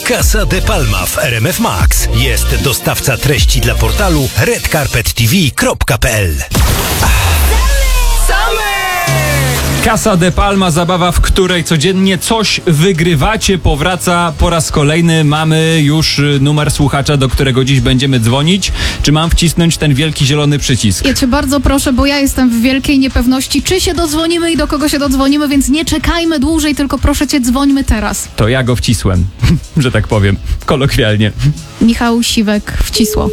Casa de Palma w RMF Max. Jest dostawca treści dla portalu redcarpettv.pl. Casa de Palma, zabawa, w której codziennie coś wygrywacie, powraca po raz kolejny. Mamy już numer słuchacza, do którego dziś będziemy dzwonić. Czy mam wcisnąć ten wielki zielony przycisk? Ja cię bardzo proszę, bo ja jestem w wielkiej niepewności, czy się dodzwonimy i do kogo się dodzwonimy, więc nie czekajmy dłużej, tylko proszę cię, dzwońmy teraz. To ja go wcisłem, że tak powiem, kolokwialnie. Michał Siwek wcisło.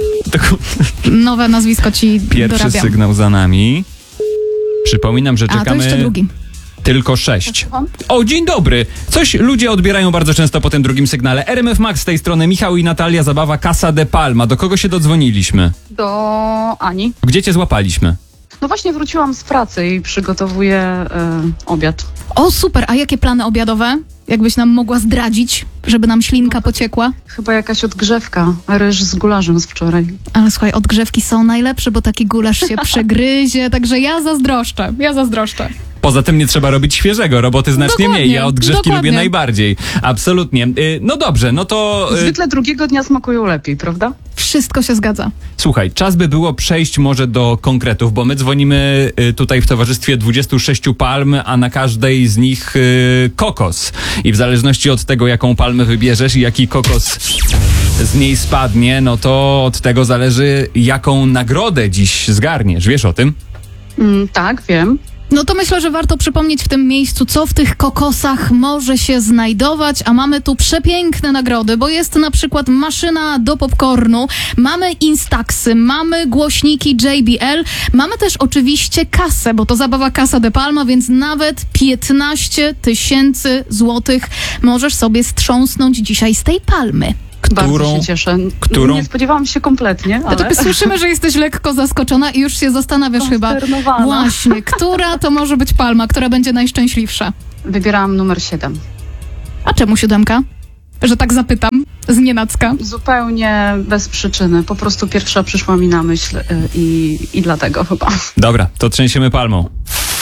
Nowe nazwisko ci Pierwszy dorabiam. sygnał za nami. Przypominam, że A, to czekamy jeszcze drugi. tylko 6. O, dzień dobry. Coś ludzie odbierają bardzo często po tym drugim sygnale. RMF Max z tej strony, Michał i Natalia, zabawa Casa de Palma. Do kogo się dodzwoniliśmy? Do Ani. Gdzie cię złapaliśmy? No właśnie wróciłam z pracy i przygotowuję obiad. O, super, a jakie plany obiadowe? Jakbyś nam mogła zdradzić, żeby nam ślinka pociekła? Chyba jakaś odgrzewka, ryż z gularzem z wczoraj. Ale słuchaj, odgrzewki są najlepsze, bo taki gulasz się przegryzie, także ja zazdroszczę. Poza tym nie trzeba robić świeżego, roboty znacznie Dokładnie, mniej. Ja odgrzewki dokładnie. lubię najbardziej. Absolutnie. No dobrze, no to... Zwykle drugiego dnia smakują lepiej, prawda? Wszystko się zgadza. Słuchaj, czas by było przejść może do konkretów, bo my dzwonimy tutaj w towarzystwie 26 palm, a na każdej z nich kokos. I w zależności od tego, jaką palmę wybierzesz i jaki kokos z niej spadnie, no to od tego zależy, jaką nagrodę dziś zgarniesz. Wiesz o tym? Tak, wiem. No to myślę, że warto przypomnieć w tym miejscu, co w tych kokosach może się znajdować, a mamy tu przepiękne nagrody, bo jest na przykład maszyna do popcornu, mamy Instaxy, mamy głośniki JBL, mamy też oczywiście kasę, bo to zabawa Casa de Palma, więc nawet 15 000 złotych możesz sobie strząsnąć dzisiaj z tej palmy. Bardzo się cieszę. Którą? Nie spodziewałam się kompletnie, ale... To słyszymy, że jesteś lekko zaskoczona i już się zastanawiasz chyba. Konsternowana. Właśnie, która to może być palma, która będzie najszczęśliwsza? Wybierałam numer 7. A czemu 7? Że tak zapytam, znienacka. Zupełnie bez przyczyny. Po prostu pierwsza przyszła mi na myśl i dlatego chyba. Dobra, to trzęsiemy palmą.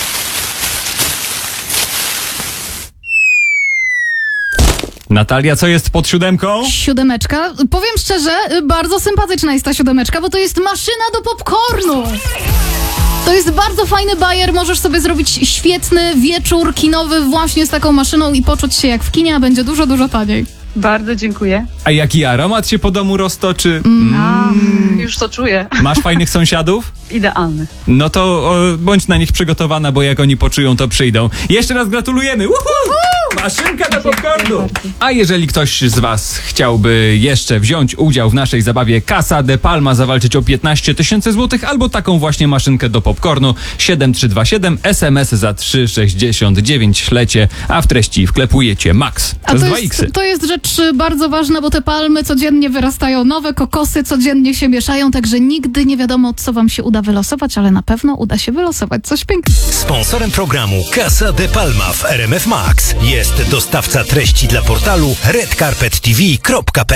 Natalia, co jest pod 7? 7. Powiem szczerze, bardzo sympatyczna jest ta 7, bo to jest maszyna do popcornu. To jest bardzo fajny bajer, możesz sobie zrobić świetny wieczór kinowy właśnie z taką maszyną i poczuć się jak w kinie, a będzie dużo, dużo taniej. Bardzo dziękuję. A jaki aromat się po domu roztoczy? Już to czuję. Masz fajnych sąsiadów? Idealny. No to bądź na nich przygotowana, bo jak oni poczują, to przyjdą. Jeszcze raz gratulujemy! Maszynka do popcornu! A jeżeli ktoś z was chciałby jeszcze wziąć udział w naszej zabawie Casa de Palma, zawalczyć o 15 000 złotych albo taką właśnie maszynkę do popcornu, 7327, SMS za 3,69 ślecie, a w treści wklepujecie Max. A To jest 2X. to jest rzecz bardzo ważna, bo te palmy codziennie wyrastają nowe, kokosy codziennie się mieszają, także nigdy nie wiadomo, co wam się uda wylosować, ale na pewno uda się wylosować coś pięknego. Sponsorem programu Casa de Palma w RMF Max jest dostawca treści dla portalu redcarpettv.pl.